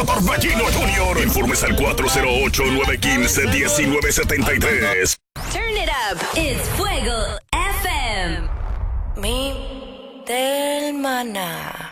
Torbellino Jr. Informes al 408-915-1973. Turn it up. It's Fuego FM. Mi del maná.